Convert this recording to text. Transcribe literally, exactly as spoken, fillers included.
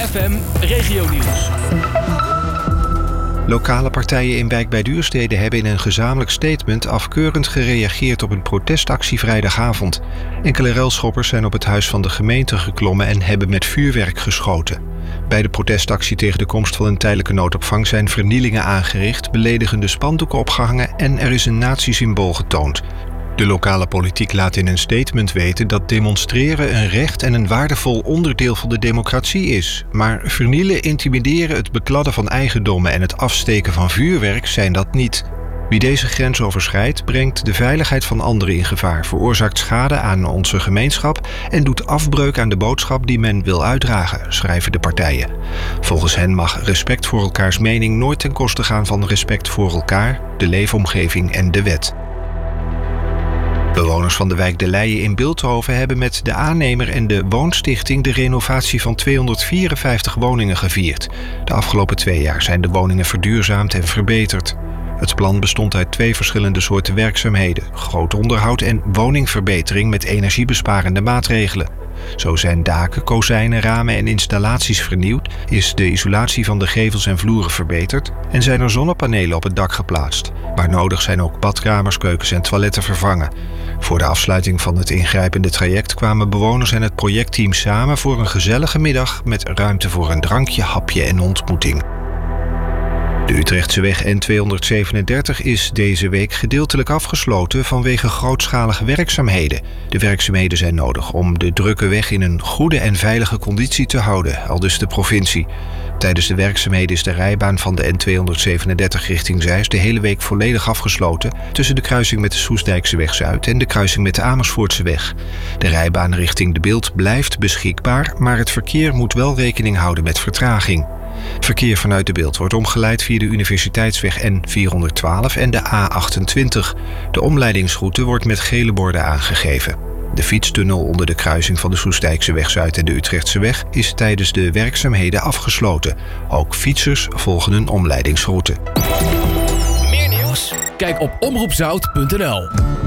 F M Regionieuws. Lokale partijen in Wijk bij Duurstede hebben in een gezamenlijk statement afkeurend gereageerd op een protestactie vrijdagavond. Enkele relschoppers zijn op het huis van de gemeente geklommen en hebben met vuurwerk geschoten. Bij de protestactie tegen de komst van een tijdelijke noodopvang zijn vernielingen aangericht, beledigende spandoeken opgehangen en er is een nazi-symbool getoond. De lokale politiek laat in een statement weten dat demonstreren een recht en een waardevol onderdeel van de democratie is. Maar vernielen, intimideren, het bekladden van eigendommen en het afsteken van vuurwerk zijn dat niet. Wie deze grens overschrijdt, brengt de veiligheid van anderen in gevaar, veroorzaakt schade aan onze gemeenschap en doet afbreuk aan de boodschap die men wil uitdragen, schrijven de partijen. Volgens hen mag respect voor elkaars mening nooit ten koste gaan van respect voor elkaar, de leefomgeving en de wet. Bewoners van de wijk De Leije in Bilthoven hebben met de aannemer en de woonstichting de renovatie van tweehonderdvierenvijftig woningen gevierd. De afgelopen twee jaar zijn de woningen verduurzaamd en verbeterd. Het plan bestond uit twee verschillende soorten werkzaamheden: groot onderhoud en woningverbetering met energiebesparende maatregelen. Zo zijn daken, kozijnen, ramen en installaties vernieuwd, is de isolatie van de gevels en vloeren verbeterd en zijn er zonnepanelen op het dak geplaatst. Waar nodig zijn ook badkamers, keukens en toiletten vervangen. Voor de afsluiting van het ingrijpende traject kwamen bewoners en het projectteam samen voor een gezellige middag met ruimte voor een drankje, hapje en ontmoeting. De Utrechtseweg N tweehonderdzevenendertig is deze week gedeeltelijk afgesloten vanwege grootschalige werkzaamheden. De werkzaamheden zijn nodig om de drukke weg in een goede en veilige conditie te houden, aldus de provincie. Tijdens de werkzaamheden is de rijbaan van de N tweehonderdzevenendertig richting Zeist de hele week volledig afgesloten tussen de kruising met de Soestdijkseweg Zuid en de kruising met de Amersfoortseweg. De rijbaan richting De Bilt blijft beschikbaar, maar het verkeer moet wel rekening houden met vertraging. Verkeer vanuit De Bilt wordt omgeleid via de Universiteitsweg N vierhonderdtwaalf en de A achtentwintig. De omleidingsroute wordt met gele borden aangegeven. De fietstunnel onder de kruising van de Soestdijkseweg Zuid en de Utrechtseweg is tijdens de werkzaamheden afgesloten. Ook fietsers volgen een omleidingsroute. Meer nieuws? Kijk op omroep zout punt n l.